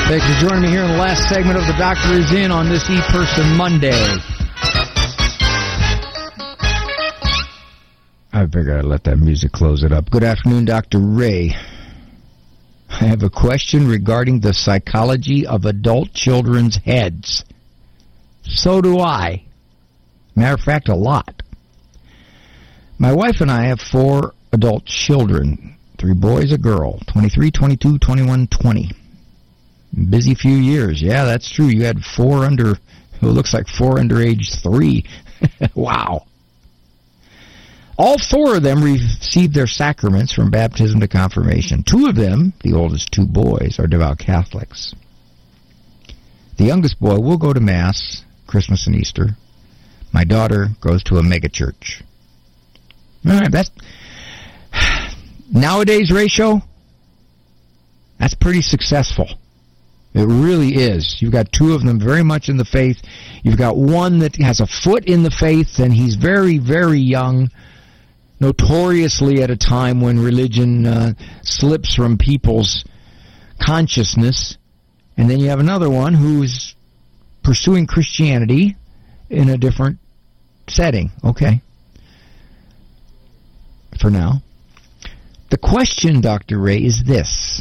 Thanks for joining me here in the last segment of The Doctor Is In on this E-Person Monday. I figured I'd let that music close it up. Good afternoon, Dr. Ray. I have a question regarding the psychology of adult children's heads. So do I. Matter of fact, a lot. My wife and I have 4 adult children, 3 boys, a girl, 23, 22, 21, 20. Busy few years. Yeah, that's true. You had 4 under, it looks like 4 under age 3. Wow. All 4 of them received their sacraments from baptism to confirmation. 2 of them, the oldest 2 boys, are devout Catholics. The youngest boy will go to Mass, Christmas and Easter. My daughter goes to a megachurch. All right, that's nowadays ratio. That's pretty successful. It really is. You've got 2 of them very much in the faith. You've got one that has a foot in the faith, and he's very, very young, notoriously at a time when religion slips from people's consciousness. And then you have another one who's pursuing Christianity in a different setting. Okay. For now. The question, Dr. Ray, is this.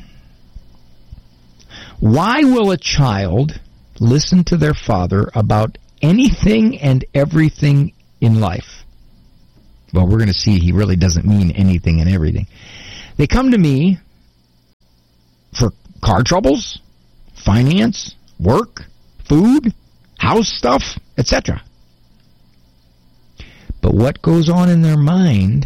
Why will a child listen to their father about anything and everything in life? Well, we're going to see he really doesn't mean anything and everything. They come to me for car troubles, finance, work, food, house stuff, etc. But what goes on in their mind,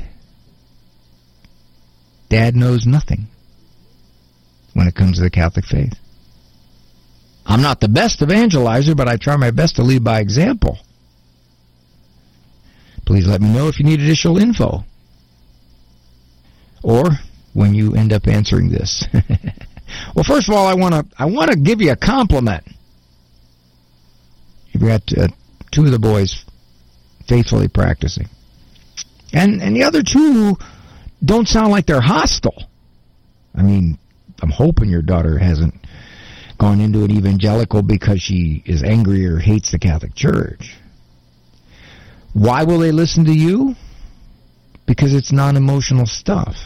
Dad knows nothing when it comes to the Catholic faith. I'm not the best evangelizer, but I try my best to lead by example. Please let me know if you need additional info. Or when you end up answering this. Well, first of all, I want to give you a compliment. You've got 2 of the boys faithfully practicing. And the other 2 don't sound like they're hostile. I mean, I'm hoping your daughter hasn't gone into an evangelical because she is angry or hates the Catholic Church. Why will they listen to you? Because it's non-emotional stuff.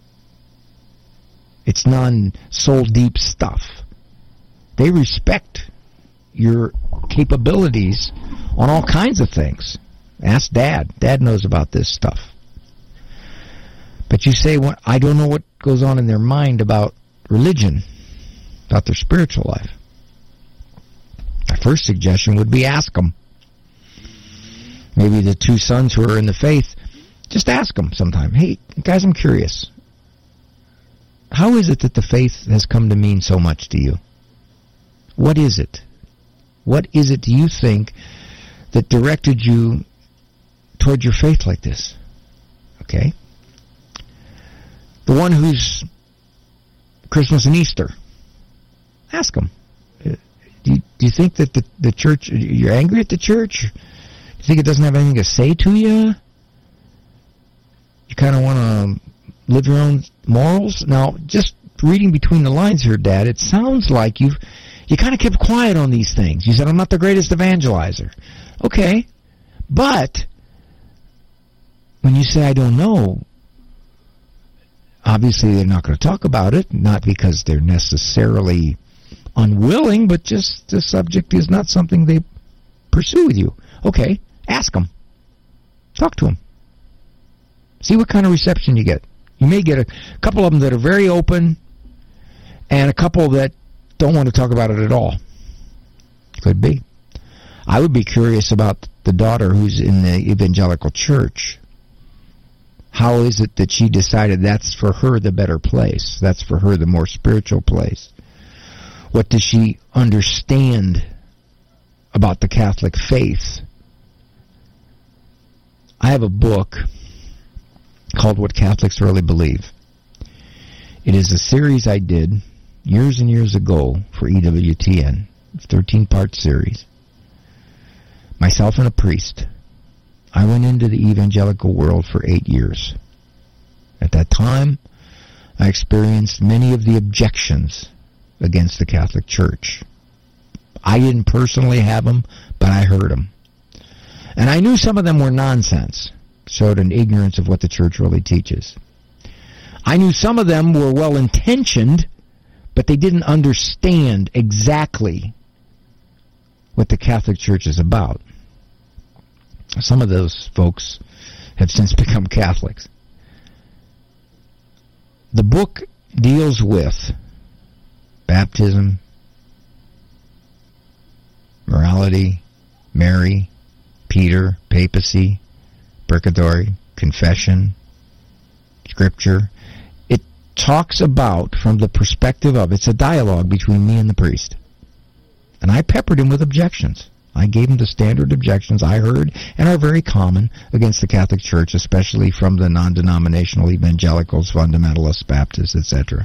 It's non-soul deep stuff. They respect your capabilities on all kinds of things. Ask Dad. Dad knows about this stuff. But you say, well, I don't know what goes on in their mind about religion, about their spiritual life. My first suggestion would be ask them. Maybe the 2 sons who are in the faith, just ask them sometime. Hey, guys, I'm curious. How is it that the faith has come to mean so much to you? What is it? What is it, do you think, that directed you toward your faith like this? Okay? The one who's Christmas and Easter, ask them. Do you think that the church, you're angry at the church? Do you think it doesn't have anything to say to you? You kind of want to live your own morals? Now, just reading between the lines here, Dad, it sounds like you kind of kept quiet on these things. You said, I'm not the greatest evangelizer. Okay, but when you say, I don't know, obviously they're not going to talk about it, not because they're necessarily unwilling, but just the subject is not something they pursue with you. Okay, ask them. Talk to them. See what kind of reception you get. You may get a couple of them that are very open and a couple that don't want to talk about it at all. Could be. I would be curious about the daughter who's in the evangelical church. How is it that she decided that's for her the better place? That's for her the more spiritual place? What does she understand about the Catholic faith? I have a book called What Catholics Really Believe. It is a series I did years and years ago for EWTN. It's a 13-part series. Myself and a priest. I went into the evangelical world for 8 years. At that time, I experienced many of the objections against the Catholic Church. I didn't personally have them, but I heard them. And I knew some of them were nonsense, showed an ignorance of what the Church really teaches. I knew some of them were well-intentioned, but they didn't understand exactly what the Catholic Church is about. Some of those folks have since become Catholics. The book deals with baptism, morality, Mary, Peter, papacy, purgatory, confession, Scripture. It talks about, from the perspective of, it's a dialogue between me and the priest. And I peppered him with objections. I gave him the standard objections I heard and are very common against the Catholic Church, especially from the non-denominational evangelicals, fundamentalists, Baptists, etc.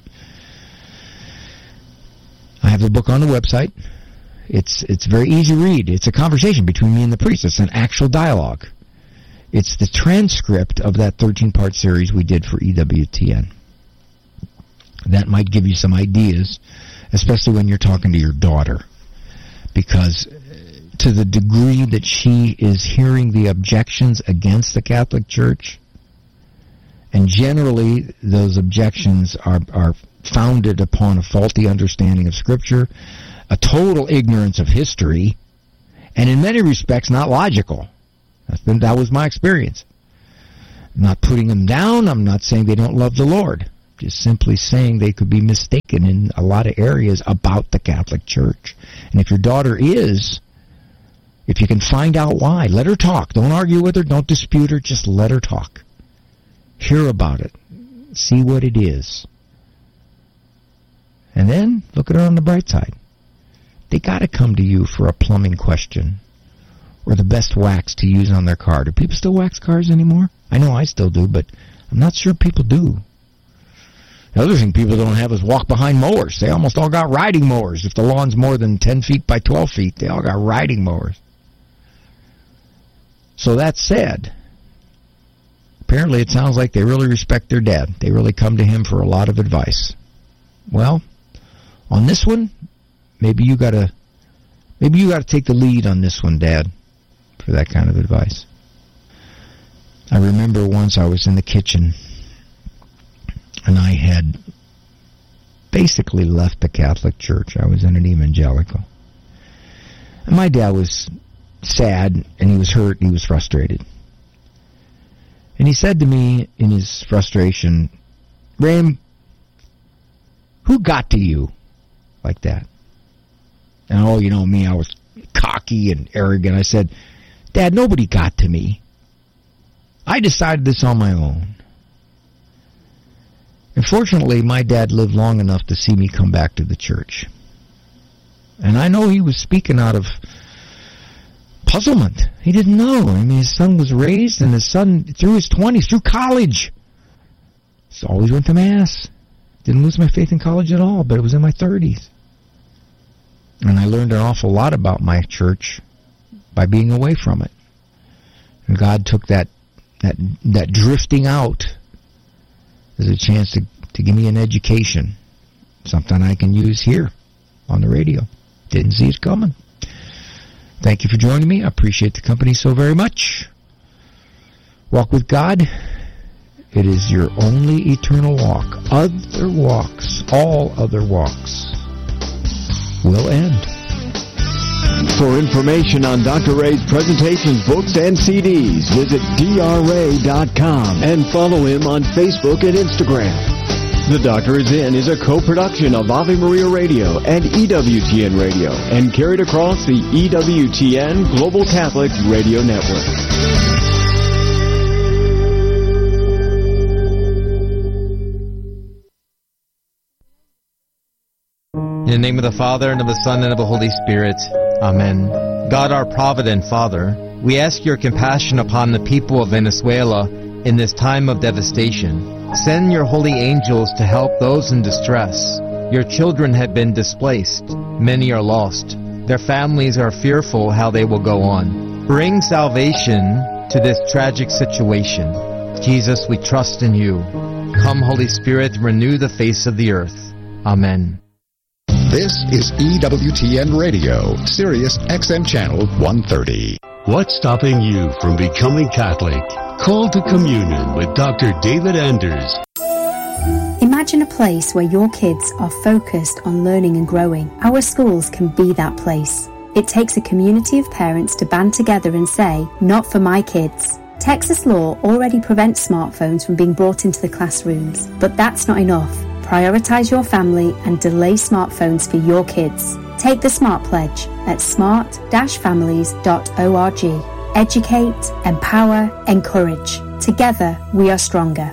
I have the book on the website. It's very easy to read. It's a conversation between me and the priest. It's an actual dialogue. It's the transcript of that 13-part series we did for EWTN. That might give you some ideas, especially when you're talking to your daughter. Because to the degree that she is hearing the objections against the Catholic Church, and generally those objections are founded upon a faulty understanding of Scripture, a total ignorance of history, and in many respects not logical. That was my experience. I'm not putting them down. I'm not saying they don't love the Lord. Just simply saying they could be mistaken in a lot of areas about the Catholic Church. And if your daughter is, if you can find out why, let her talk. Don't argue with her. Don't dispute her. Just let her talk. Hear about it. See what it is. And then look at her on the bright side. They got to come to you for a plumbing question or the best wax to use on their car. Do people still wax cars anymore? I know I still do, but I'm not sure people do. The other thing people don't have is walk-behind mowers. They almost all got riding mowers. If the lawn's more than 10 feet by 12 feet, they all got riding mowers. So that said, apparently it sounds like they really respect their dad. They really come to him for a lot of advice. Well, on this one, maybe you gotta take the lead on this one, Dad, for that kind of advice. I remember once I was in the kitchen, and I had basically left the Catholic Church. I was in an evangelical. And my dad was sad, and he was hurt, and he was frustrated. And he said to me in his frustration, "Ram, who got to you like that?" And oh, you know me, I was cocky and arrogant. I said, "Dad, nobody got to me. I decided this on my own." And fortunately, my dad lived long enough to see me come back to the church. And I know he was speaking out of puzzlement. He didn't know. I mean, his son was raised, and his son, through his 20s, through college, so always went to Mass. Didn't lose my faith in college at all, but it was in my 30s. And I learned an awful lot about my church by being away from it. And God took that drifting out as a chance to give me an education, something I can use here on the radio. Didn't see it coming. Thank you for joining me. I appreciate the company so very much. Walk with God. It is your only eternal walk. Other walks, all other walks, will end. For information on Dr. Ray's presentations, books, and CDs, visit drray.com and follow him on Facebook and Instagram. The Doctor Is In is a co-production of Ave Maria Radio and EWTN Radio and carried across the EWTN Global Catholic Radio Network. In the name of the Father, and of the Son, and of the Holy Spirit. Amen. God, our provident Father, we ask your compassion upon the people of Venezuela in this time of devastation. Send your holy angels to help those in distress. Your children have been displaced. Many are lost. Their families are fearful how they will go on. Bring salvation to this tragic situation. Jesus, we trust in you. Come, Holy Spirit, renew the face of the earth. Amen. This is EWTN Radio, Sirius XM Channel 130. What's stopping you from becoming Catholic? Call to Communion with Dr. David Anders. Imagine a place where your kids are focused on learning and growing. Our schools can be that place. It takes a community of parents to band together and say, "Not for my kids." Texas law already prevents smartphones from being brought into the classrooms, but that's not enough. Prioritize your family and delay smartphones for your kids. Take the Smart Pledge at smart-families.org. Educate, empower, encourage. Together, we are stronger.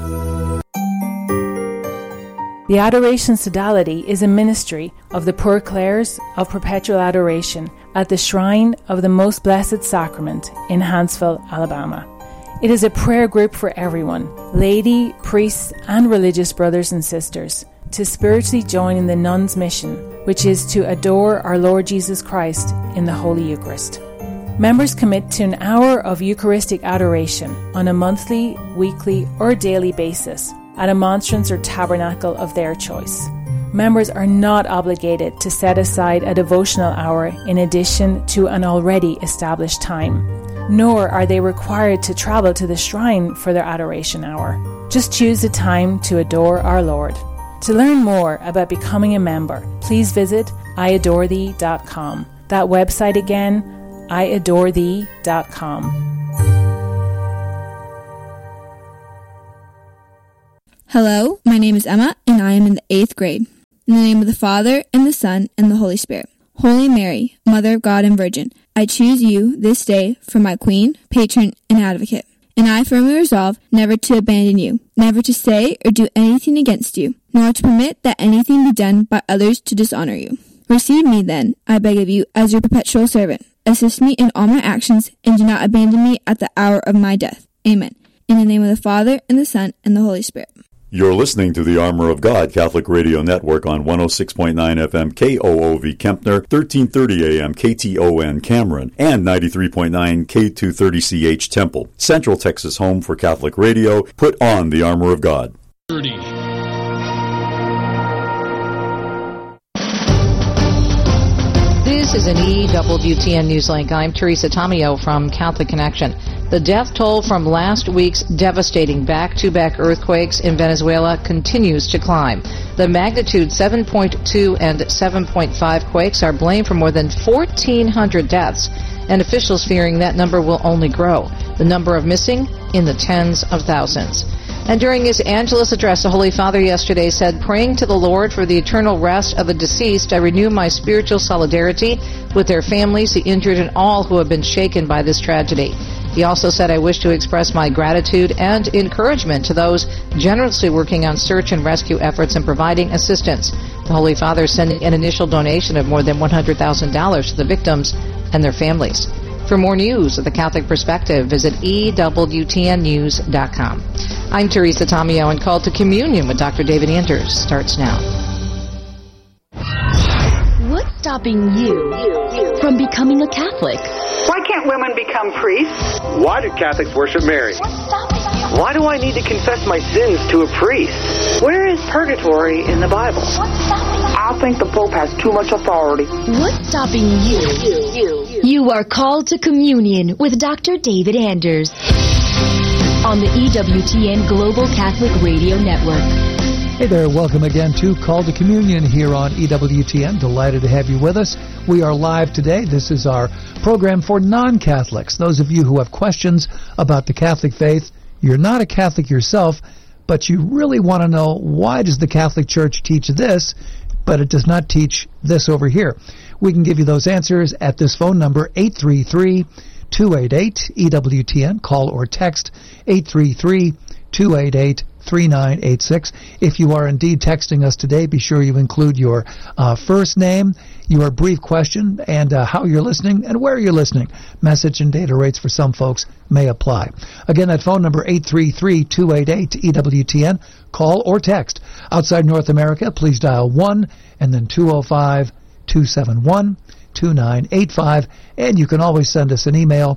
The Adoration Sodality is a ministry of the Poor Clares of Perpetual Adoration at the Shrine of the Most Blessed Sacrament in Huntsville, Alabama. It is a prayer group for everyone, laity, priests, and religious brothers and sisters, to spiritually join in the nuns' mission, which is to adore our Lord Jesus Christ in the Holy Eucharist. Members commit to an hour of Eucharistic adoration on a monthly, weekly, or daily basis at a monstrance or tabernacle of their choice. Members are not obligated to set aside a devotional hour in addition to an already established time, nor are they required to travel to the shrine for their adoration hour. Just choose a time to adore our Lord. To learn more about becoming a member, please visit iadorethee.com. That website again, iadorethee.com. Hello, my name is Emma, and I am in the 8th grade. In the name of the Father, and the Son, and the Holy Spirit. Holy Mary, Mother of God and Virgin, I choose you this day for my Queen, Patron, and Advocate. And I firmly resolve never to abandon you, never to say or do anything against you, nor to permit that anything be done by others to dishonor you. Receive me, then, I beg of you, as your perpetual servant. Assist me in all my actions, and do not abandon me at the hour of my death. Amen. In the name of the Father, and the Son, and the Holy Spirit. You're listening to the Armor of God Catholic Radio Network on 106.9 FM KOOV Kempner, 1330 AM KTON Cameron, and 93.9 K230CH Temple. Central Texas home for Catholic radio. Put on the Armor of God. 30. This is an EWTN Newslink. I'm Teresa Tomeo from Catholic Connection. The death toll from last week's devastating back-to-back earthquakes in Venezuela continues to climb. The magnitude 7.2 and 7.5 quakes are blamed for more than 1,400 deaths, and officials fearing that number will only grow. The number of missing in the tens of thousands. And during his Angelus address, the Holy Father yesterday said, "Praying to the Lord for the eternal rest of the deceased, I renew my spiritual solidarity with their families, the injured, and all who have been shaken by this tragedy." He also said, "I wish to express my gratitude and encouragement to those generously working on search and rescue efforts and providing assistance." The Holy Father sending an initial donation of more than $100,000 to the victims and their families. For more news of the Catholic Perspective, visit EWTNnews.com. I'm Teresa Tomeo, and Call to Communion with Dr. David Anders starts now. What's stopping you from becoming a Catholic? Why can't women become priests? Why do Catholics worship Mary? What's stopping you? Why do I need to confess my sins to a priest? Where is purgatory in the Bible? What's stopping you? I think the Pope has too much authority. What's stopping you? You are called to communion with Dr. David Anders on the EWTN Global Catholic Radio Network. Hey there, welcome again to Call to Communion here on EWTN. Delighted to have you with us. We are live today. This is our program for non-Catholics. Those of you who have questions about the Catholic faith, you're not a Catholic yourself, but you really want to know, why does the Catholic Church teach this, but it does not teach this over here? We can give you those answers at this phone number, 833-288-EWTN. Call or text 833-288-3986. If you are indeed texting us today, be sure you include your first name, your brief question, and how you're listening and where you're listening. Message and data rates for some folks may apply. Again, that phone number, 833-288-EWTN. Call or text. Outside North America, please dial 1 and then 205-271-2969. 888-528-2985. And you can always send us an email,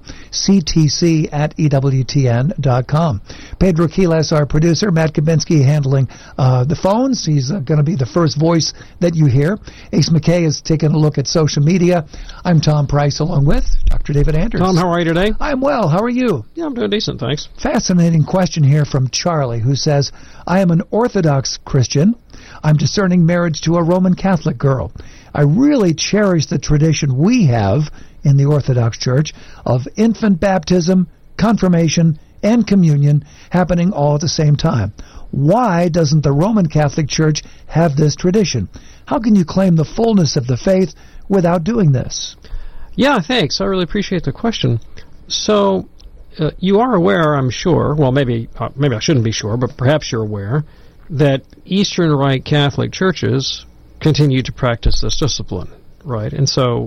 ctc@ewtn.com. Pedro Quiles, our producer, Matt Kabinski handling the phones. He's going to be the first voice that you hear. Ace McKay is taking a look at social media. I'm Tom Price along with Dr. David Anders. Tom, how are you today? I'm well. How are you? Yeah, I'm doing decent, thanks. Fascinating question here from Charlie, who says, I am an Orthodox Christian. I'm discerning marriage to a Roman Catholic girl. I really cherish the tradition we have in the Orthodox Church of infant baptism, confirmation, and communion happening all at the same time. Why doesn't the Roman Catholic Church have this tradition? How can you claim the fullness of the faith without doing this? Yeah, thanks. I really appreciate the question. So, you are aware, I'm sure, well, maybe I shouldn't be sure, but perhaps you're aware, that Eastern Rite Catholic churches continue to practice this discipline, right? And so,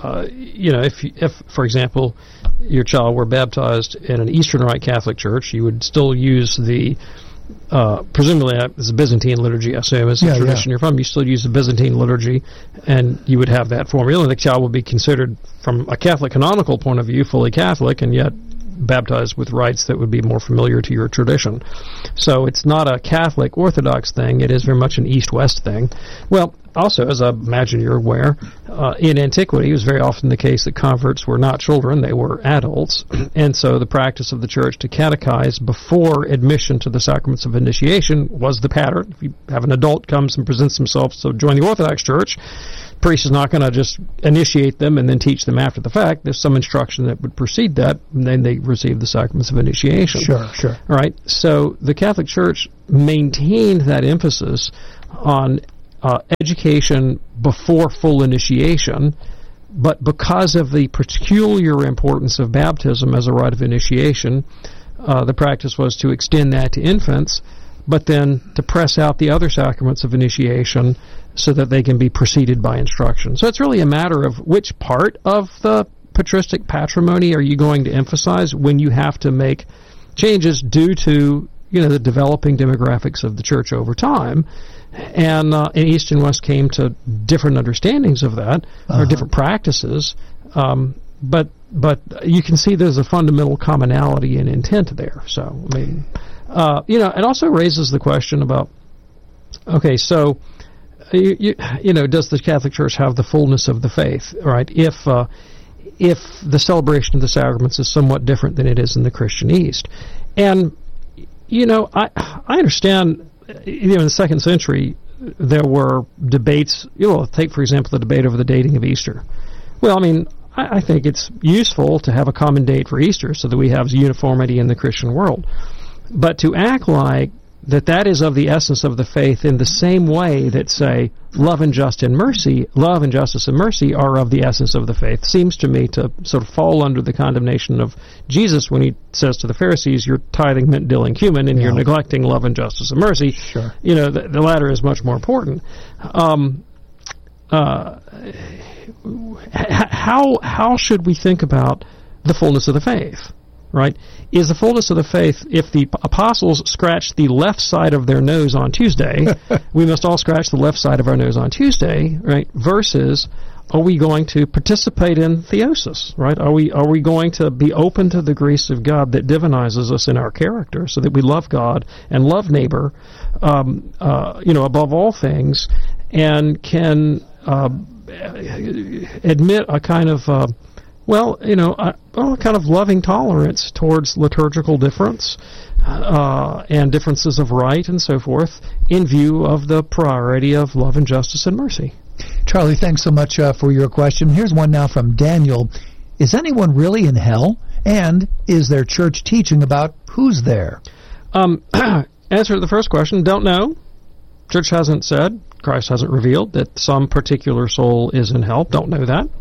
if, for example, your child were baptized in an Eastern Rite Catholic church, you would still use the, presumably it's a Byzantine liturgy, I assume, is the tradition you're from. You still use the Byzantine liturgy, and you would have that formula. The child would be considered, from a Catholic canonical point of view, fully Catholic, and yet baptized with rites that would be more familiar to your tradition. So it's not a Catholic Orthodox thing. It is very much an East-West thing. Well, also, as I imagine you're aware, in antiquity, it was very often the case that converts were not children, they were adults. And so the practice of the church to catechize before admission to the sacraments of initiation was the pattern. If you have an adult comes and presents themselves to join the Orthodox Church, priest is not going to just initiate them and then teach them after the fact. There's some instruction that would precede that, and then they receive the sacraments of initiation. Sure. All right. So the Catholic Church maintained that emphasis on education before full initiation, but because of the peculiar importance of baptism as a rite of initiation, the practice was to extend that to infants, but then to press out the other sacraments of initiation so that they can be preceded by instruction. So it's really a matter of which part of the patristic patrimony are you going to emphasize when you have to make changes due to, the developing demographics of the church over time. And East and West came to different understandings of that, or different practices. But you can see there's a fundamental commonality in intent there. So, I mean, it also raises the question about, okay, so, does the Catholic Church have the fullness of the faith, right? If the celebration of the sacraments is somewhat different than it is in the Christian East. And, I understand, in the 2nd century, there were debates, take, for example, the debate over the dating of Easter. Well, I mean, I think it's useful to have a common date for Easter so that we have uniformity in the Christian world. But to act like that is of the essence of the faith in the same way that, say, love and justice and mercy are of the essence of the faith, seems to me to sort of fall under the condemnation of Jesus when he says to the Pharisees, you're tithing mint, dill, and cumin, and you're neglecting love and justice and mercy. Sure. The latter is much more important. How should we think about the fullness of the faith? Right? Is the fullness of the faith, if the apostles scratched the left side of their nose on Tuesday, we must all scratch the left side of our nose on Tuesday, right? Versus, are we going to participate in theosis, right? Are we going to be open to the grace of God that divinizes us in our character so that we love God and love neighbor, above all things, and can admit a kind of a kind of loving tolerance towards liturgical difference and differences of rite and so forth in view of the priority of love and justice and mercy. Charlie, thanks so much for your question. Here's one now from Daniel. Is anyone really in hell? And is there church teaching about who's there? Answer to the first question, don't know. Church hasn't said, Christ hasn't revealed that some particular soul is in hell. Don't know that.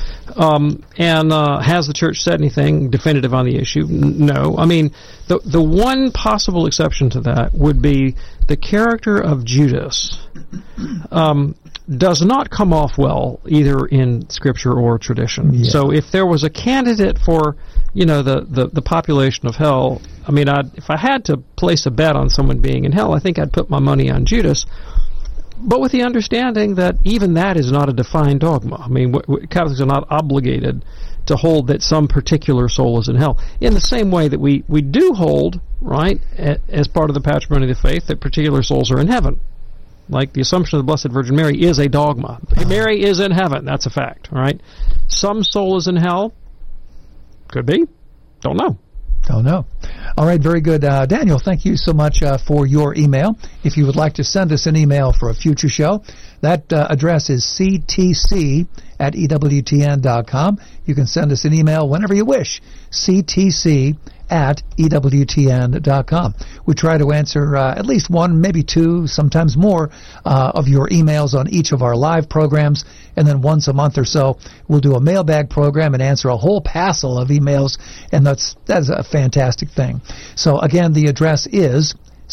Has the church said anything definitive on the issue? No. I mean, the one possible exception to that would be the character of Judas does not come off well either in Scripture or tradition. Yeah. So if there was a candidate for, the population of hell, I mean, if I had to place a bet on someone being in hell, I think I'd put my money on Judas. but with the understanding that even that is not a defined dogma. I mean, Catholics are not obligated to hold that some particular soul is in hell. In the same way that we do hold, right, as part of the patrimony of the faith, that particular souls are in heaven. Like the Assumption of the Blessed Virgin Mary is a dogma. Mary is in heaven. That's a fact, right? Some soul is in hell. Could be. Don't know. Don't know. All right, very good. Daniel, thank you so much for your email. If you would like to send us an email for a future show, that address is ctc@ewtn.com. You can send us an email whenever you wish, ctc@ewtn.com. We try to answer at least one, maybe two, sometimes more of your emails on each of our live programs, and then once a month or so we'll do a mailbag program and answer a whole passel of emails, and that's a fantastic thing. So again, the address is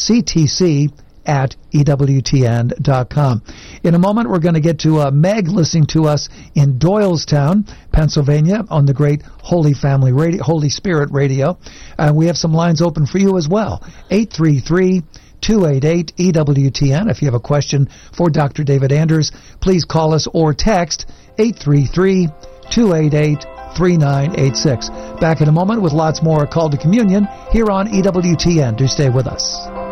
ctc@ewtn.com. In a moment, we're going to get to Meg listening to us in Doylestown, Pennsylvania, on the great Holy Family Radio, Holy Spirit Radio. We have some lines open for you as well. 833-288-EWTN. If you have a question for Dr. David Anders, please call us or text 833-288-3986. Back in a moment with lots more Call to Communion here on EWTN. Do stay with us.